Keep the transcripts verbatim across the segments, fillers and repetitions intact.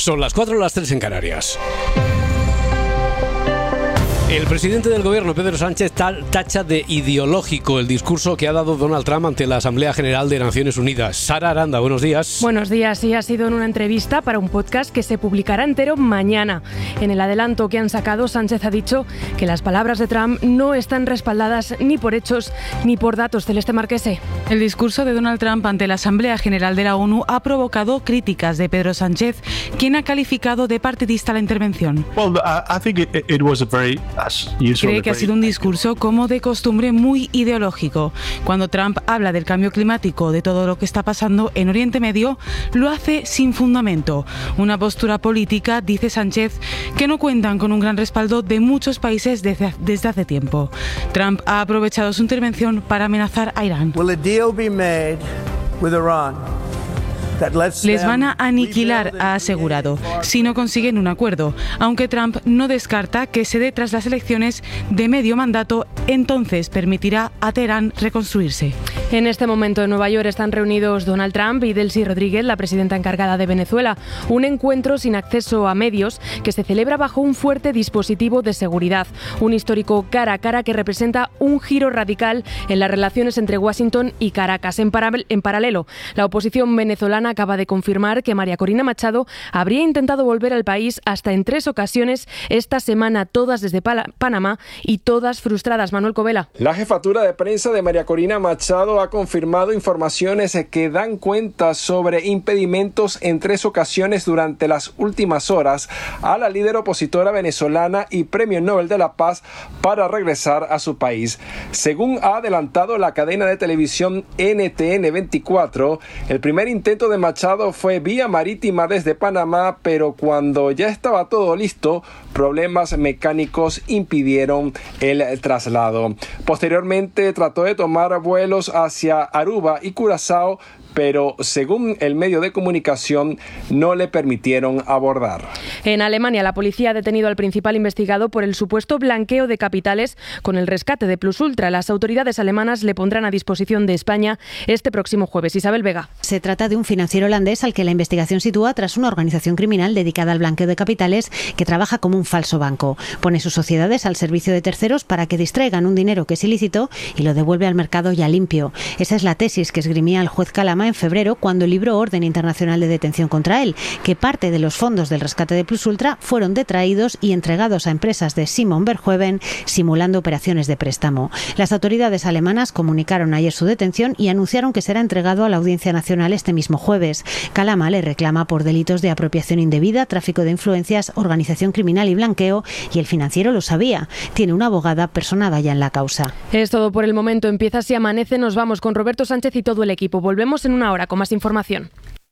Son las cuatro, las tres en Canarias. El presidente del gobierno, Pedro Sánchez, tacha de ideológico el discurso que ha dado Donald Trump ante la Asamblea General de Naciones Unidas. Sara Aranda, buenos días. Buenos días, sí, ha sido en una entrevista para un podcast que se publicará entero mañana. En el adelanto que han sacado, Sánchez ha dicho que las palabras de Trump no están respaldadas ni por hechos ni por datos. Celeste Marquese. El discurso de Donald Trump ante la Asamblea General de la ONU ha provocado críticas de Pedro Sánchez, quien ha calificado de partidista la intervención. Well, I think it, it was a very Cree que ha sido un discurso, como de costumbre, muy ideológico. Cuando Trump habla del cambio climático, de todo lo que está pasando en Oriente Medio, lo hace sin fundamento. Una postura política, dice Sánchez, que no cuentan con un gran respaldo de muchos países desde, desde hace tiempo. Trump ha aprovechado su intervención para amenazar a Irán. Will a deal be made with Iran? Les van a aniquilar, ha asegurado, si no consiguen un acuerdo, aunque Trump no descarta que se dé tras las elecciones de medio mandato, entonces permitirá a Teherán reconstruirse. En este momento en Nueva York están reunidos Donald Trump y Delcy Rodríguez, la presidenta encargada de Venezuela, un encuentro sin acceso a medios que se celebra bajo un fuerte dispositivo de seguridad, un histórico cara a cara que representa un giro radical en las relaciones entre Washington y Caracas. En, para- en paralelo, la oposición venezolana acaba de confirmar que María Corina Machado habría intentado volver al país hasta en tres ocasiones esta semana, todas desde Pala- Panamá y todas frustradas. Manuel Covela. La jefatura de prensa de María Corina Machado ha confirmado informaciones que dan cuenta sobre impedimentos en tres ocasiones durante las últimas horas a la líder opositora venezolana y Premio Nobel de la Paz para regresar a su país. Según ha adelantado la cadena de televisión N T N veinticuatro, el primer intento de Machado fue vía marítima desde Panamá, pero cuando ya estaba todo listo, problemas mecánicos impidieron el traslado. Posteriormente trató de tomar vuelos hacia Aruba y Curazao, pero según el medio de comunicación no le permitieron abordar. En Alemania, la policía ha detenido al principal investigado por el supuesto blanqueo de capitales con el rescate de Plus Ultra. Las autoridades alemanas le pondrán a disposición de España este próximo jueves. Isabel Vega. Se trata de un financiero holandés al que la investigación sitúa tras una organización criminal dedicada al blanqueo de capitales que trabaja como un falso banco. Pone sus sociedades al servicio de terceros para que distraigan un dinero que es ilícito y lo devuelve al mercado ya limpio. Esa es la tesis que esgrimía el juez Calama en febrero cuando libró orden internacional de detención contra él, que parte de los fondos del rescate de Plus Ultra fueron detraídos y entregados a empresas de Simon Verhoeven simulando operaciones de préstamo. Las autoridades alemanas comunicaron ayer su detención y anunciaron que será entregado a la Audiencia Nacional este mismo jueves. Calama le reclama por delitos de apropiación indebida, tráfico de influencias, organización criminal y blanqueo, y el financiero lo sabía. Tiene una abogada personada ya en la causa. Es todo por el momento. Empieza Si Amanece. Nos vamos con Roberto Sánchez y todo el equipo. Volvemos en una hora con más información.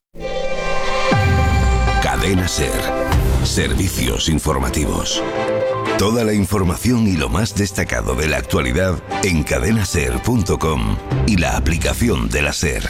Cadena SER. Servicios informativos. Toda la información y lo más destacado de la actualidad en cadena ser punto com y la aplicación de la SER.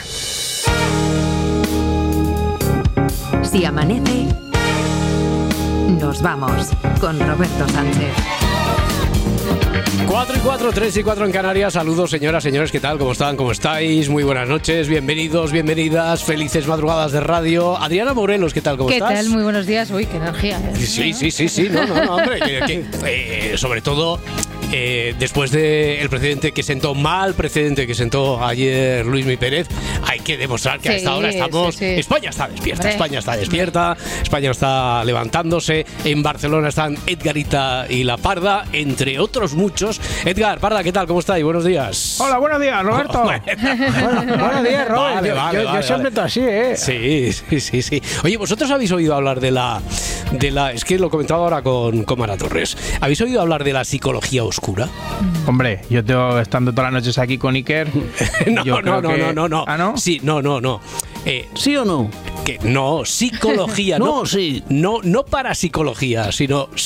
Si amanece, nos vamos con Roberto Sánchez. cuatro y cuatro, tres y cuatro en Canarias. Saludos, señoras, señores, ¿qué tal? ¿Cómo están? ¿Cómo estáis? Muy buenas noches, bienvenidos, bienvenidas, felices madrugadas de radio. Adriana Morelos, ¿qué tal? ¿Cómo ¿Qué estás? ¿Qué tal? Muy buenos días. Uy, qué energía. ¿eh? Sí, sí, sí, sí, no, no, no, hombre, que, que, eh, sobre todo eh, después del precedente que sentó mal, precedente que sentó ayer Luis Mi Pérez, hay que demostrar que Sí, a esta hora estamos, sí, sí. España está despierta, Hombre. España está despierta, España está levantándose, en Barcelona están Edgarita y La Parda, entre otros muchos. Edgar, Parda, ¿qué tal? ¿Cómo estáis? Buenos días. Hola, buenos días, Roberto. Oh, bueno, buenos días, Robert. Vale, yo vale, yo, vale, yo siempre vale. estoy así, ¿eh? Sí, sí, sí, sí. Oye, ¿vosotros habéis oído hablar de la... de la es que lo comentaba ahora con, con Mara Torres. ¿Habéis oído hablar de la psicología oscura? Hombre, yo tengo estando todas las noches aquí con Iker. no, yo no, creo no, que... no, no, no. ¿Ah, no? Sí, no, no, no. Eh, ¿Sí o no? Que no, psicología. No, sí. No, no para psicología, sino